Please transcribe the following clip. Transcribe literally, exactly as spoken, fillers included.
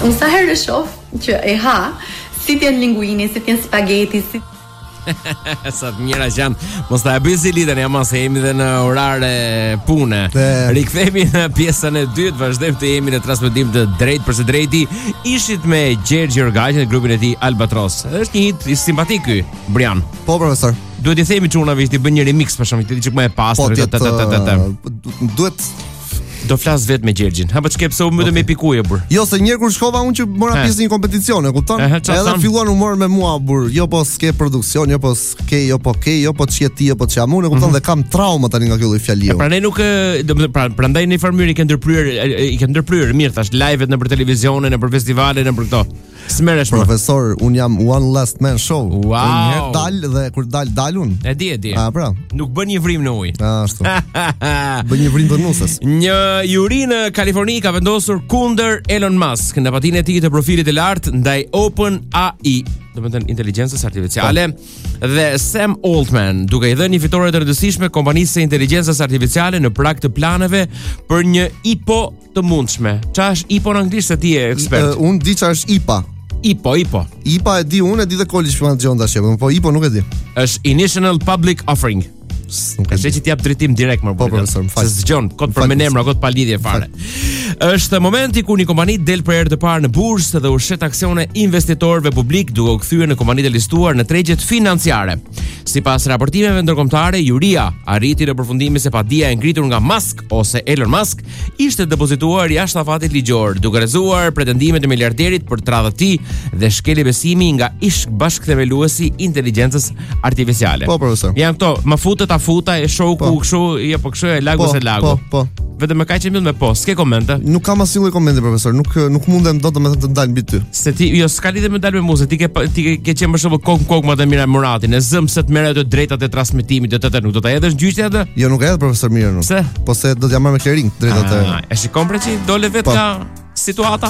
Unë sa herë shoh që e ha, si t'jen linguini, si t'jen spageti, si sa të mira që janë. Mos ta bëj si lidhen jam se jemi dhe në orare pune. Rikthehemi në pjesën e dytë, vazhdojmë të jemi në transmetim të drejtë për së drejti. Ishit me Gjergj Jorgaj dhe grupin e tij Albatros. Është një hit i simpatik ky, Brian. Po profesor. Duhet i themi çunave që ti bën një remix për shkak të çik më e pastër. Po duhet do flas vetë me Gjergjin. Ha po çka pse u më me pikuje bur. Jo se një herë kur shkova unë që mora pjesë në një kompeticion, e kupton? Edhe filluan u morën me mua bur. Jo po s'ke produksion, jo po s'ke, jo po ke, jo po ç'je ti, jo po ç'jam unë, e kupton? Dhe kam trauma tani nga ky lloj fjalie. Prandaj nuk, domethënë pra, prandaj në farmyr i ke ndërpryer, i ke ndërpryer mirë thash live-et nëpër televizione, nëpër festivale, nëpër këto. Smeresh më. Profesor, un jam one last man show. Wow. Unë një herë dal dhe kur dal dalun. E di, e di. Ah, pra. Nuk bën një vrim në ujë. Ashtu. Bën një vrim të nusës. Një juri në Kaliforni ka vendosur kundër Elon Musk në patinë e tij të profilit të lartë ndaj OpenAI, domethënë inteligjencës artificiale, dhe Sam Altman, duke i dhënë një fitore të rëndësishme kompanisë së inteligjencës artificiale në prag të planeve për një I P O të mundshme. Çfarë është I P O në anglisht, se ti je ekspert? Uh, unë di çfarë është I P A. I P O, I P O. I P A e di unë, e di dhe college për gjon tash, po I P O nuk e di. Është Initial Public Offering. Është që ti jap drejtim direkt më po profesor, më fal. Se zgjon kod për menemra, kod pa lidhje fare. Është momenti ku një kompani del për herë të parë në bursë dhe ushet aksione investitorëve publik duke u kthyer në kompanitë listuar në tregjet financiare. Sipas raportimeve ndërkombëtare, juria arriti në përfundimin se padia e ngritur nga Musk ose Elon Musk ishte depozituar jashtë afatit ligjor, duke rrezuar pretendimet e miliarderit për tradhën e tij dhe shkeli besimi nga ish bashkëthemeluesi inteligjencës artificiale. Po profesor. Janë këto, më futet a futa e show ku kështu, jo po kështu e lagu se lagu. Po, po. Vetëm më kaq që më po, s'ke komente? Nuk kam asnjë lloj komente profesor, nuk nuk mundem dot domethënë të ndal mbi ty. Se ti jo s'ka lidhje me dal me mua, se ti ke ti ke, ke qenë për shembull kok kok më të mira Muratin, e zëm se të merret të drejtat e transmetimit, të të nuk do ta hedhësh gjyqja atë? Jo, nuk e hedh profesor mirë nuk. Pse? Po se do t'ja marr me clearing drejtat e. E shikon pra që dole vetë nga situata.